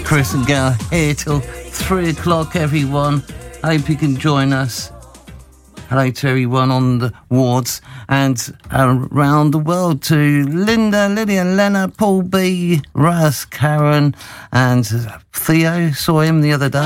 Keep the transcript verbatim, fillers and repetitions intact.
Chris and Gail here till three o'clock, everyone. Hope you can join us. Hello to everyone on the wards and around the world, to Linda, Lydia, Lena, Paul B, Russ, Karen and Theo. Saw him the other day.